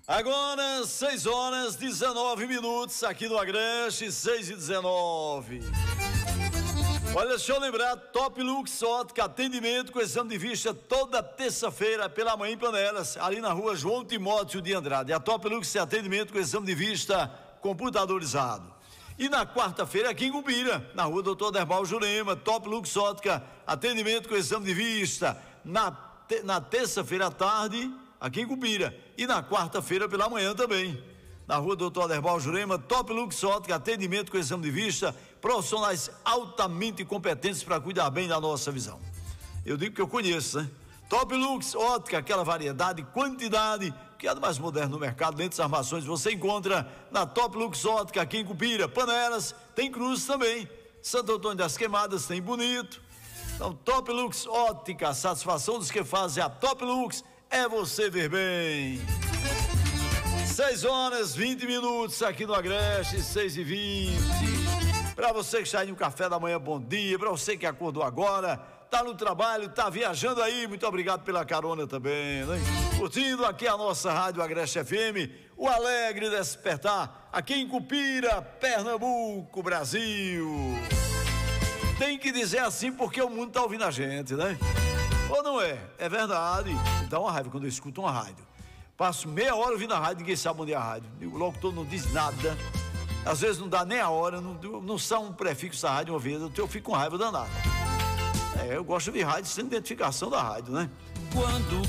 Agora, 6h19 aqui no Agreste, 6h19. Olha, deixa eu lembrar, Top Lux Ótica, atendimento com exame de vista toda terça-feira pela manhã em Panelas, ali na rua João Timóteo de Andrade. A Top Lux é atendimento com exame de vista computadorizado. E na quarta-feira aqui em Cumbira, na rua Doutor Derbal Jurema, Top Lux Ótica, atendimento com exame de vista na terça-feira à tarde, aqui em Cumbira, e na quarta-feira pela manhã também. Na rua Doutor Derbal Jurema, Top Lux Ótica, atendimento com exame de vista, profissionais altamente competentes para cuidar bem da nossa visão. Eu digo que eu conheço, né? Top Lux Ótica, aquela variedade e quantidade que é do mais moderno no mercado, lentes, armações, você encontra na Top Lux Ótica, aqui em Cumbira, Panelas, tem Cruz também, Santo Antônio das Queimadas tem Bonito. Então, Top Lux Ótica, a satisfação dos que fazem a Top Lux é você ver bem. 6h20 aqui no Agreste, 6h20. Para você que está aí no café da manhã, bom dia. Para você que acordou agora, tá no trabalho, tá viajando aí, muito obrigado pela carona também, né? Curtindo aqui a nossa rádio Agreste FM, o alegre despertar, aqui em Cupira, Pernambuco, Brasil. Tem que dizer assim porque o mundo tá ouvindo a gente, né? Ou não é? É verdade. Dá uma raiva quando eu escuto uma rádio. Passo meia hora ouvindo a rádio, ninguém sabe onde é a rádio. O locutor não diz nada. Às vezes não dá nem a hora, não são um prefixo da rádio uma vez, eu fico com raiva danada. Eu gosto de ouvir rádio sem identificação da rádio, né?